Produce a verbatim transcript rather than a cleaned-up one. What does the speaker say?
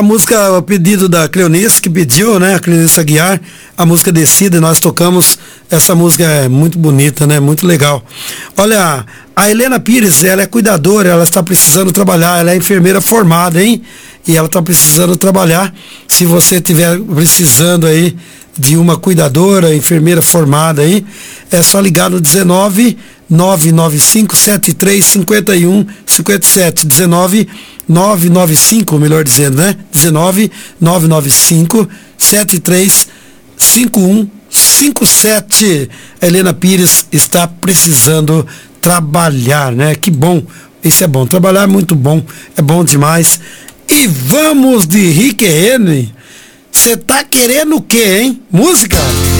A música, o pedido da Cleonice, que pediu, né? A Cleonice Aguiar, a música Decida, e nós tocamos. Essa música é muito bonita, né? Muito legal. Olha, a Helena Pires, ela é cuidadora, ela está precisando trabalhar, ela é enfermeira formada, hein? E ela está precisando trabalhar. Se você estiver precisando aí de uma cuidadora, enfermeira formada aí, é só ligar no dezenove, nove nove cinco, sete três cinco um cinco sete, dezenove, nove nove cinco, melhor dizendo, né? dezenove, nove nove cinco, sete três cinco um cinco sete. A Helena Pires está precisando trabalhar, né? Que bom, isso é bom, trabalhar é muito bom, é bom demais. E vamos de Rick Henry. Você tá querendo o quê, hein? Música?